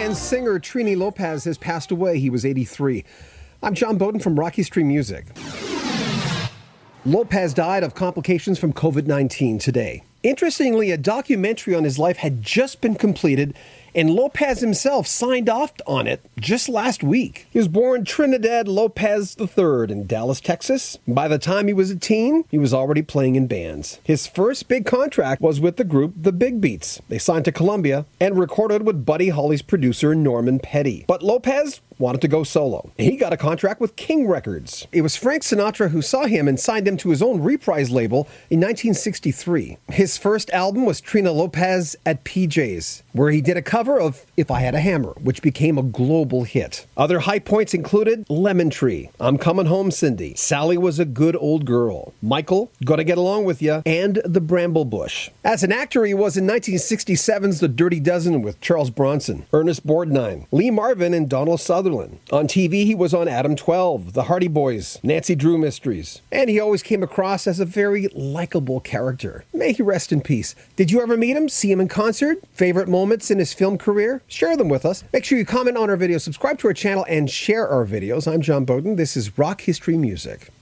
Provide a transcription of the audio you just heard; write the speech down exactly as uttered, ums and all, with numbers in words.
and singer Trini Lopez has passed away. He was eighty-three. I'm John Bowden from Rock History Music. Lopez died of complications from covid nineteen today. Interestingly, a documentary on his life had just been completed, and Lopez himself signed off on it just last week. He was born Trinidad Lopez the third in Dallas, Texas. By the time he was a teen, he was already playing in bands. His first big contract was with the group The Big Beats. They signed to Columbia and recorded with Buddy Holly's producer Norman Petty. But Lopez wanted to go solo. He got a contract with King Records. It was Frank Sinatra who saw him and signed him to his own Reprise label in nineteen sixty-three. His first album was Trina Lopez at P J's, where he did a cover of If I Had a Hammer, which became a global hit. Other high points included Lemon Tree, I'm Coming Home Cindy, Sally Was a Good Old Girl, Michael, Gotta Get Along With Ya, and The Bramble Bush. As an actor, he was in nineteen sixty-seven's The Dirty Dozen with Charles Bronson, Ernest Borgnine, Lee Marvin, and Donald Sutherland. On T V, he was on Adam twelve, The Hardy Boys, Nancy Drew Mysteries, and he always came across as a very likable character. May he rest in peace. Did you ever meet him? See him in concert? Favorite moments in his film career? Share them with us. Make sure you comment on our video, subscribe to our channel, and share our videos. I'm John Bowden. This is Rock History Music.